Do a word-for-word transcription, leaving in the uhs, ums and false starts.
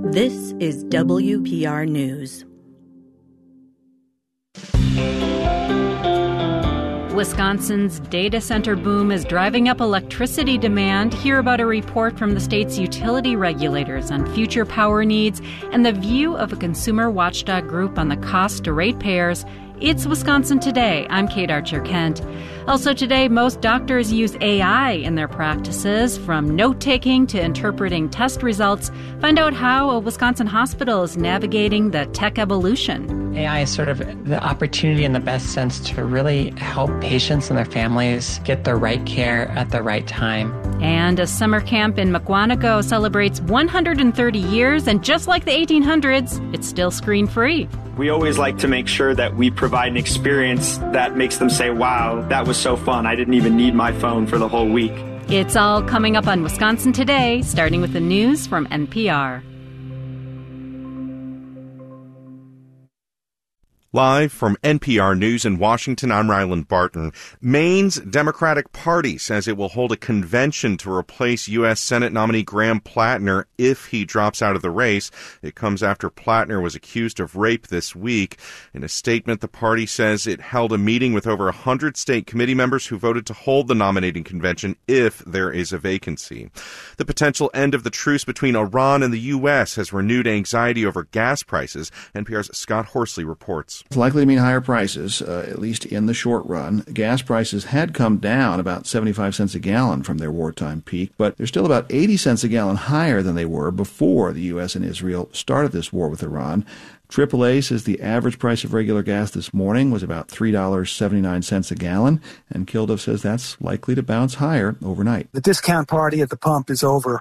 This is W P R News. Wisconsin's data center boom is driving up electricity demand. Hear about a report from the state's utility regulators on future power needs and the view of a consumer watchdog group on the cost to ratepayers. It's Wisconsin Today. I'm Kate Archer-Kent. Also today, most doctors use A I in their practices, from note-taking to interpreting test results. Find out how a Wisconsin hospital is navigating the tech evolution. A I is sort of the opportunity in the best sense to really help patients and their families get the right care at the right time. And a summer camp in Mukwonago celebrates one hundred thirty years, and just like the eighteen hundreds, it's still screen-free. We always like to make sure that we provide an experience that makes them say, wow, that was so fun. I didn't even need my phone for the whole week. It's all coming up on Wisconsin Today, starting with the news from N P R. Live from N P R News in Washington, I'm Ryland Barton. Maine's Democratic Party says it will hold a convention to replace U S Senate nominee Graham Plattner if he drops out of the race. It comes after Plattner was accused of rape this week. In a statement, the party says it held a meeting with over one hundred state committee members who voted to hold the nominating convention if there is a vacancy. The potential end of the truce between Iran and the U S has renewed anxiety over gas prices. N P R's Scott Horsley reports. It's likely to mean higher prices, uh, at least in the short run. Gas prices had come down about seventy-five cents a gallon from their wartime peak, but they're still about eighty cents a gallon higher than they were before the U S and Israel started this war with Iran. triple A says the average price of regular gas this morning was about three dollars and seventy-nine cents a gallon, and Kilduff says that's likely to bounce higher overnight. The discount party at the pump is over.